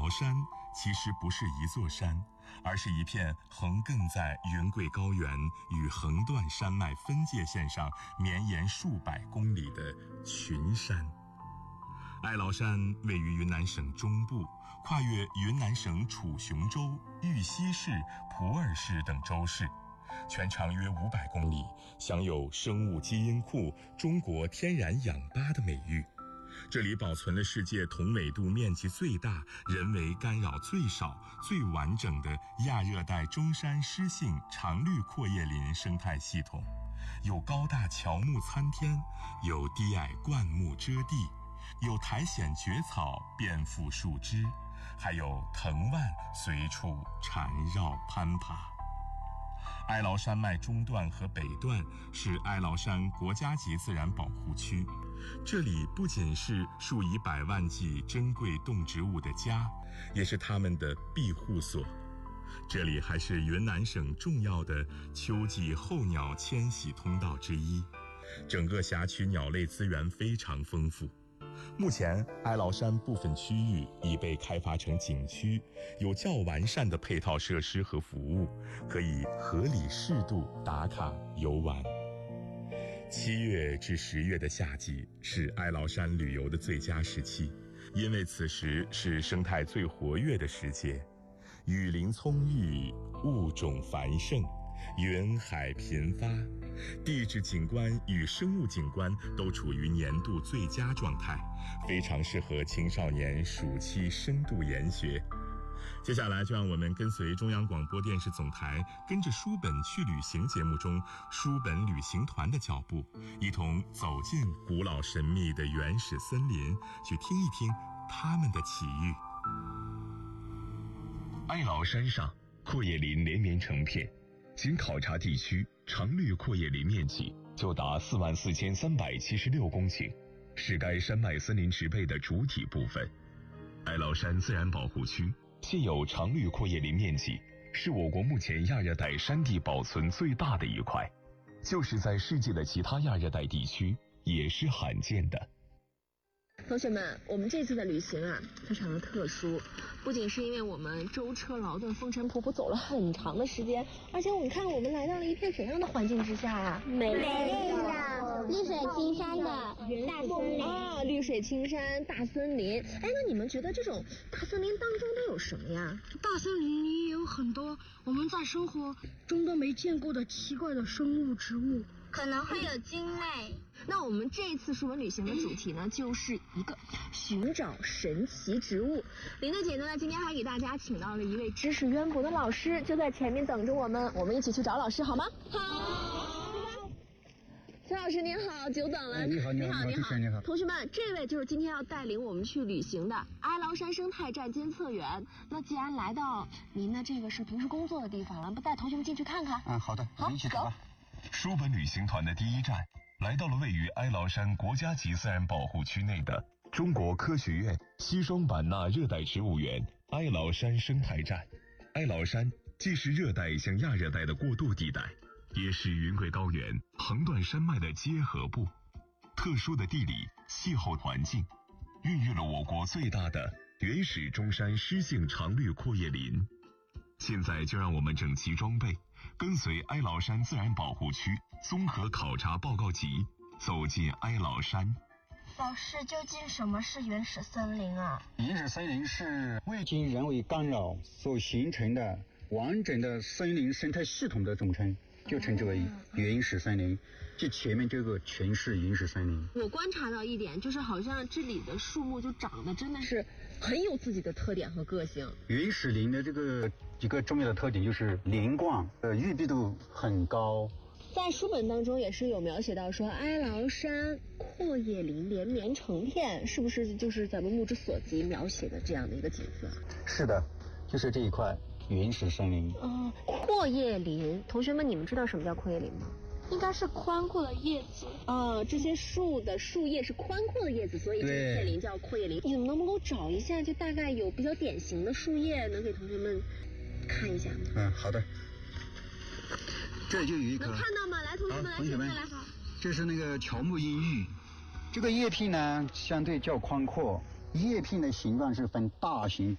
崂山其实不是一座山，而是一片横亘在云贵高原与横断山脉分界线上绵延数百公里的群山。哀牢山位于云南省中部，跨越云南省楚雄州、玉溪市、普洱市等州市，全长约500公里，享有生物基因库中国天然氧吧的美誉。这里保存了世界同纬度面积最大、人为干扰最少、最完整的亚热带中山湿性常绿阔叶林生态系统，有高大乔木参天，有低矮灌木遮地，有苔藓蕨草遍覆树枝，还有藤蔓随处缠绕攀爬。哀牢山脉中段和北段是哀牢山国家级自然保护区，这里不仅是数以百万计珍贵动植物的家，也是它们的庇护所。这里还是云南省重要的秋季候鸟迁徙通道之一，整个辖区鸟类资源非常丰富。目前哀牢山部分区域已被开发成景区，有较完善的配套设施和服务，可以合理适度打卡游玩。7月至10月的夏季是哀牢山旅游的最佳时期，因为此时是生态最活跃的时节，雨林葱郁，物种繁盛，云海频发，地质景观与生物景观都处于年度最佳状态，非常适合青少年暑期深度研学。接下来就让我们跟随中央广播电视总台跟着书本去旅行节目中书本旅行团的脚步，一同走进古老神秘的原始森林，去听一听它们的奇遇。 哀牢山上阔叶林连绵成片，经考察地区常绿阔叶林面积就达44376公顷，是该山脉森林植被的主体部分。哀牢山自然保护区现有常绿阔叶林面积是我国目前亚热带山地保存最大的一块，就是在世界的其他亚热带地区也是罕见的。 同学们，我们这次的旅行啊，非常的特殊，不仅是因为我们舟车劳顿、风尘仆仆走了很长的时间，而且我们看我们来到了一片怎样的环境之下呀？ 美丽的绿水青山的大森林啊，绿水青山大森林。哎，那你们觉得这种大森林当中都有什么呀？ 大森林里有很多我们在生活中都没见过的奇怪的生物植物， 可能会有鲸类。 那我们这次书本旅行的主题呢，就是一个寻找神奇植物。林娜姐呢，今天还给大家请到了一位知识渊博的老师，就在前面等着我们，我们一起去找老师好吗？好。崔老师您好，久等了。 你好。 同学们，这位就是今天要带领我们去旅行的哀牢山生态站监测员。那既然来到您的这个是平时工作的地方了，不带同学们进去看看？ 好的，一起走吧。 书本旅行团的第一站来到了位于哀牢山国家级自然保护区内的中国科学院西双版纳热带植物园哀牢山生态站。哀牢山既是热带向亚热带的过渡地带，也是云贵高原横断山脉的结合部。特殊的地理气候环境孕育了我国最大的原始中山湿性常绿阔叶林。现在就让我们整齐装备，跟随哀牢山自然保护区综合考察报告集，走进哀牢山。 老师，究竟什么是原始森林啊？ 原始森林是未经人为干扰所形成的完整的森林生态系统的总称，就称之为原始森林，即前面这个全是原始森林。 我观察到一点，就是好像这里的树木就长得真的是很有自己的特点和个性。 原始林的这个一个重要的特点就是连贯，郁闭度很高。 在书本当中也是有描写到说，哀牢山阔叶林连绵成片，是不是就是咱们目之所及描写的这样的一个景色？ 是的，就是这一块原始森林。 阔叶林，同学们，你们知道什么叫阔叶林吗？ 应该是宽阔的叶子。 这些树的树叶是宽阔的叶子，所以这个片林叫阔叶林。你们能不能找一下，就大概有比较典型的树叶，能给同学们看一下吗？ 好的。这就有一棵， 能看到吗？来，同学们来，请下来。 这是那个乔木阴郁，这个叶片呢相对较宽阔，叶片的形状是分大型、